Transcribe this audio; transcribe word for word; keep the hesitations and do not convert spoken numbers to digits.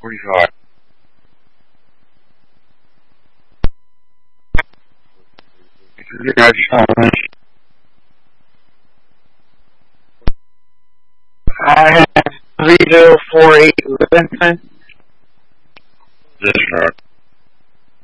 forty-five. I have three zero four eight Livingston. Disregard.